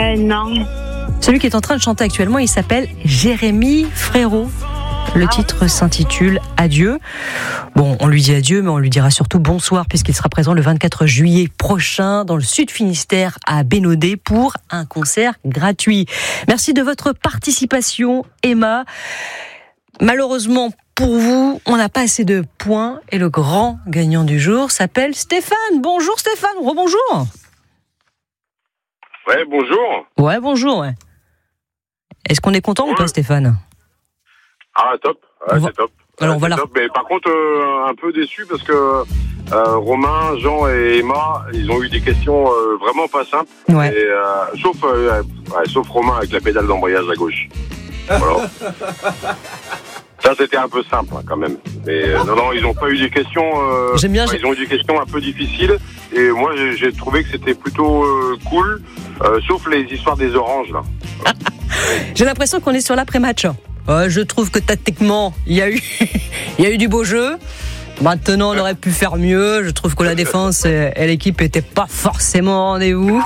Non. Celui qui est en train de chanter actuellement, il s'appelle Jérémy Frérot. Le titre s'intitule Adieu. Bon, on lui dit adieu, mais on lui dira surtout bonsoir, puisqu'il sera présent le 24 juillet prochain dans le Sud Finistère à Bénodet pour un concert gratuit. Merci de votre participation, Emma. Malheureusement pour vous, on n'a pas assez de points et le grand gagnant du jour s'appelle Stéphane. Bonjour Stéphane, rebonjour. Ouais, bonjour. Ouais, bonjour. Ouais. Est-ce qu'on est content ou pas, Stéphane ? Ah, top. Ouais, c'est top. Alors, c'est top. Mais par contre, un peu déçu parce que Romain, Jean et Emma, ils ont eu des questions vraiment pas simples. Ouais. Et, sauf Romain avec la pédale d'embrayage à gauche. Voilà. Ça, c'était un peu simple quand même. Mais non, ils n'ont pas eu des questions. J'aime bien. Ils ont eu des questions un peu difficiles. Et moi, j'ai trouvé que c'était plutôt cool, sauf les histoires des oranges là. J'ai l'impression qu'on est sur l'après-match. Je trouve que tactiquement, il y a eu du beau jeu. Maintenant, on aurait pu faire mieux. Je trouve que la défense et l'équipe n'étaient pas forcément au rendez-vous.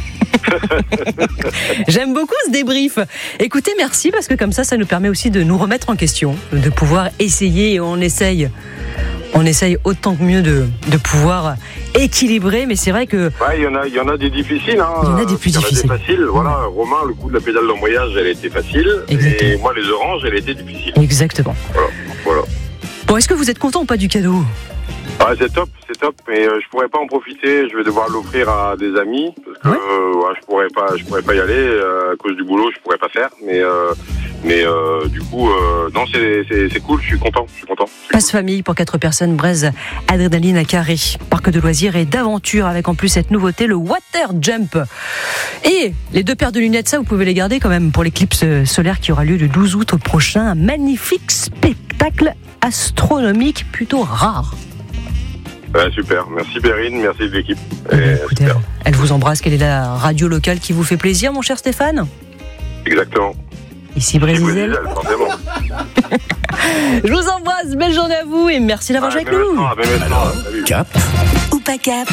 J'aime beaucoup ce débrief. Écoutez, merci, parce que comme ça nous permet aussi de nous remettre en question, de pouvoir essayer, et on essaye autant que mieux de pouvoir équilibrer, mais c'est vrai que... Ouais, il y en a des difficiles. Hein. Il y en a des plus difficiles. Il y en a des faciles. Voilà, Romain, le coup de la pédale d'embrayage, elle était facile. Exactement. Et moi, les oranges, elle était difficile. Exactement. Voilà. Bon, est-ce que vous êtes content ou pas du cadeau ? Ah, c'est top, mais je pourrais pas en profiter, je vais devoir l'offrir à des amis, parce que je pourrais pas y aller, à cause du boulot, je pourrais pas faire, mais du coup, non, c'est cool, je suis content. Passe famille pour 4 personnes, Breizh, Adrénaline à Carré, parc de loisirs et d'aventure, avec en plus cette nouveauté, le Water Jump. Et les 2 paires de lunettes, ça vous pouvez les garder quand même pour l'éclipse solaire qui aura lieu le 12 août prochain, un magnifique spectacle astronomique plutôt rare. Ouais, super, merci Perrine, merci de l'équipe. Écoutez, elle vous embrasse, quelle est la radio locale qui vous fait plaisir, mon cher Stéphane ? Exactement. Ici Brésil. Forcément. Je vous embrasse, belle journée à vous et merci d'avoir joué avec nous. Cap ou pas cap.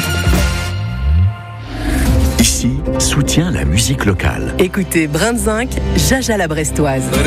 Ici, soutient la musique locale. Écoutez Brin de Zinc, Jaja la Brestoise.